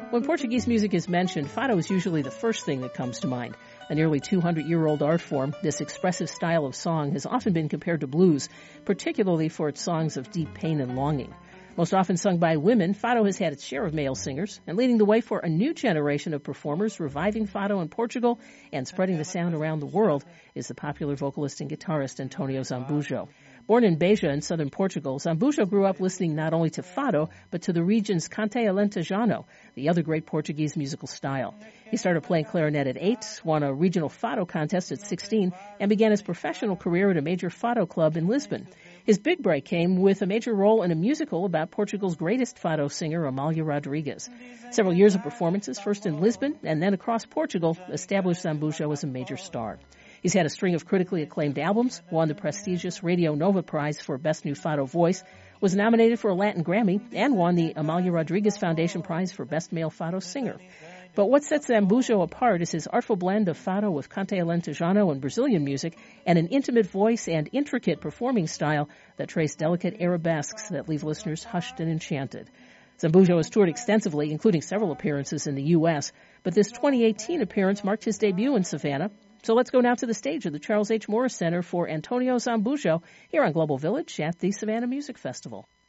When Portuguese music is mentioned, fado is usually the first thing that comes to mind. A nearly 200-year-old art form, this expressive style of song has often been compared to blues, particularly for its songs of deep pain and longing. Most often sung by women, fado has had its share of male singers, and leading the way for a new generation of performers reviving fado in Portugal and spreading the sound around the world is the popular vocalist and guitarist Antonio Zambujo. Born in Beja in southern Portugal, Zambujo grew up listening not only to fado, but to the region's cante alentejano, the other great Portuguese musical style. He started playing clarinet at 8, won a regional fado contest at 16, and began his professional career at a major fado club in Lisbon. His big break came with a major role in a musical about Portugal's greatest fado singer, Amália Rodrigues. Several years of performances, first in Lisbon and then across Portugal, established Zambujo as a major star. He's had a string of critically acclaimed albums, won the prestigious Radio Nova Prize for Best New Fado Voice, was nominated for a Latin Grammy, and won the Amália Rodrigues Foundation Prize for Best Male Fado Singer. But what sets Zambujo apart is his artful blend of fado with cante alentejano and Brazilian music, and an intimate voice and intricate performing style that trace delicate arabesques that leave listeners hushed and enchanted. Zambujo has toured extensively, including several appearances in the U.S., but this 2018 appearance marked his debut in Savannah. So let's go now to the stage of the Charles H. Morris Center for Antonio Zambujo here on Global Village at the Savannah Music Festival.